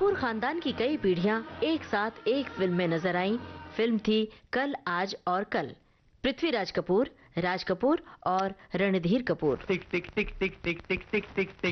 कपूर खानदान की कई पीढ़ियां एक साथ एक फिल्म में नजर आईं। फिल्म थी कल, आज और कल। पृथ्वीराज कपूर, राज कपूर और रणधीर कपूर। टिक टिक टिक टिक टिक टिक टिक टिक टिक।